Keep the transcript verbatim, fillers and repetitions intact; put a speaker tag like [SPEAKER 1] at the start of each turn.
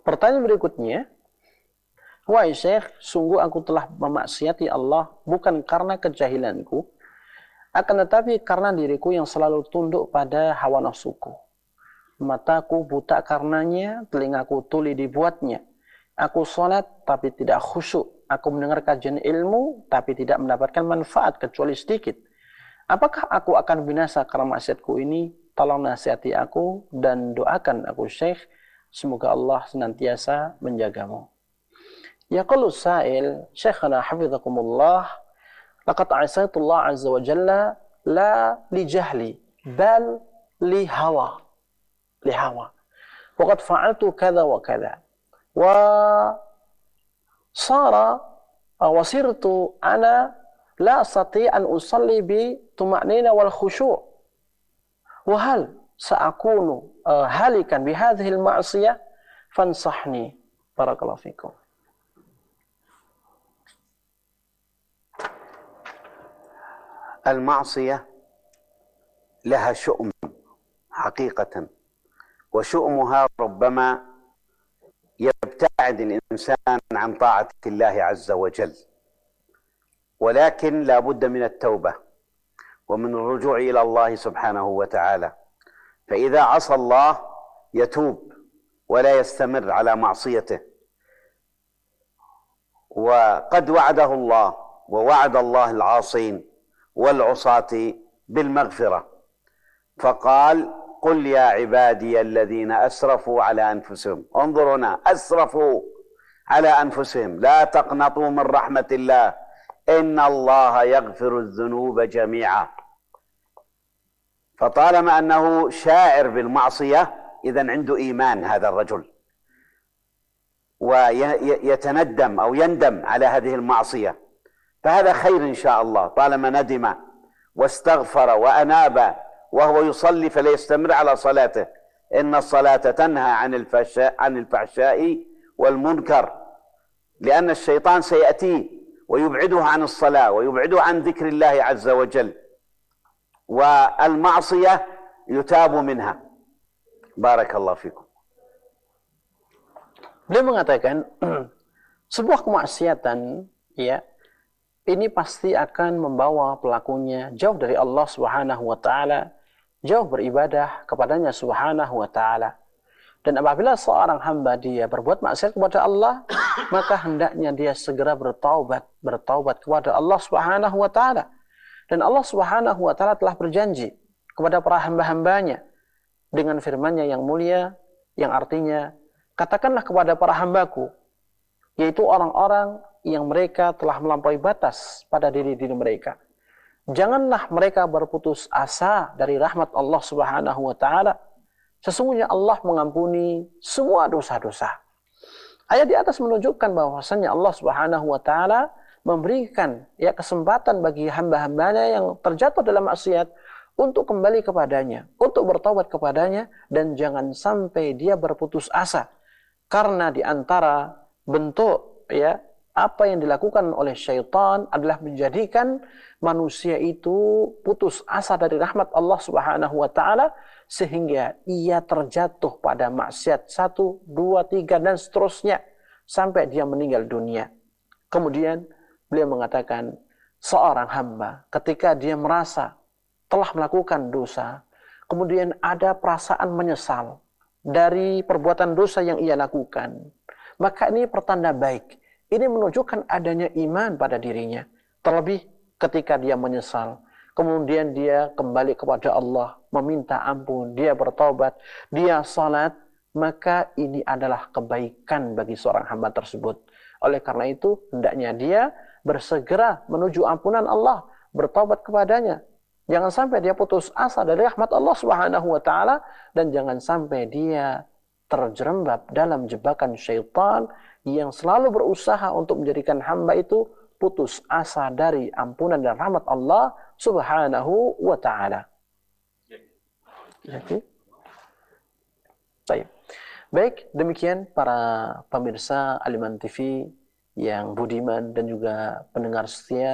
[SPEAKER 1] Pertanyaan berikutnya, wahai Syekh, sungguh aku telah memaksiati Allah bukan karena kejahilanku, akan tetapi karena diriku yang selalu tunduk pada hawa nafsuku. Mataku buta karenanya, telingaku tuli dibuatnya. Aku sholat tapi tidak khusyuk. Aku mendengar kajian ilmu tapi tidak mendapatkan manfaat kecuali sedikit. Apakah aku akan binasa karena maksiatku ini? Tolong nasihati aku dan doakan aku Syekh. Semoga Allah senantiasa menjagamu. Yaqulu sa'il, Syekhana hafizakumullah, laqad asaitullah azza wa jalla la li jahli, bal li hawa. Li hawa. Waqad fa'altu kada wa kada. Wa sara wasirtu ana la astati an usalli bi tuma'nina wal khushu'. Wa hal sa'akunu uh, halikan bi hadhihi al-ma'siyah fansahni. Barakallahu fikum.
[SPEAKER 2] المعصية لها شؤم حقيقة، وشؤمها ربما يبتعد الإنسان عن طاعة الله عز وجل، ولكن لا بد من التوبة ومن الرجوع إلى الله سبحانه وتعالى. فإذا عصى الله يتوب ولا يستمر على معصيته. وقد وعده الله ووعد الله العاصين والعصاة بالمغفرة، فقال قل يا عبادي الذين أسرفوا على أنفسهم، انظروا هنا، أسرفوا على أنفسهم لا تقنطوا من رحمة الله إن الله يغفر الذنوب جميعا. فطالما أنه شاعر بالمعصية إذن عنده إيمان هذا الرجل، ويتندم أو يندم على هذه المعصية، فهذا خير إن شاء الله طالما ندم واستغفر وأناب وهو يصلي فلا يستمر على صلاته. إن الصلاة تنهى عن الفحشاء عن الفحشاء والمنكر، لأن الشيطان سيأتيه ويبعده عن الصلاة ويبعده عن ذكر الله عز وجل، والمعصية يتاب منها. بارك الله فيكم.
[SPEAKER 1] Beliau mengatakan sebuah kemaksiatan, ya, ini pasti akan membawa pelakunya jauh dari Allah Subhanahu wa taala, jauh beribadah kepadanya Subhanahu wa taala. Dan apabila seorang hamba dia berbuat maksiat kepada Allah, maka hendaknya dia segera bertaubat, bertaubat kepada Allah Subhanahu wa taala. Dan Allah Subhanahu wa taala telah berjanji kepada para hamba-hambanya dengan firman-Nya yang mulia, yang artinya, katakanlah kepada para hambaku, yaitu orang-orang yang mereka telah melampaui batas pada diri-diri mereka, janganlah mereka berputus asa dari rahmat Allah Subhanahu wa taala. Sesungguhnya Allah mengampuni semua dosa-dosa. Ayat di atas menunjukkan bahwasanya Allah Subhanahu wa taala memberikan ya kesempatan bagi hamba-hambanya yang terjatuh dalam maksiat untuk kembali kepadanya, untuk bertaubat kepadanya, dan jangan sampai dia berputus asa. Karena di antara bentuk ya apa yang dilakukan oleh syaitan adalah menjadikan manusia itu putus asa dari rahmat Allah Subhanahu wa taala, sehingga ia terjatuh pada maksiat satu, dua, tiga dan seterusnya sampai dia meninggal dunia. Kemudian beliau mengatakan, seorang hamba ketika dia merasa telah melakukan dosa, kemudian ada perasaan menyesal dari perbuatan dosa yang ia lakukan, maka ini pertanda baik. Ini menunjukkan adanya iman pada dirinya. Terlebih ketika dia menyesal, kemudian dia kembali kepada Allah, meminta ampun, dia bertaubat, dia salat, maka ini adalah kebaikan bagi seorang hamba tersebut. Oleh karena itu, hendaknya dia bersegera menuju ampunan Allah, bertaubat kepadanya. Jangan sampai dia putus asa dari rahmat Allah Subhanahu wa taala, dan jangan sampai dia terjerembab dalam jebakan syaitan yang selalu berusaha untuk menjadikan hamba itu putus asa dari ampunan dan rahmat Allah Subhanahu wa taala. Jadi, baik. Baik, demikian para pemirsa Al-Iman T V yang budiman dan juga pendengar setia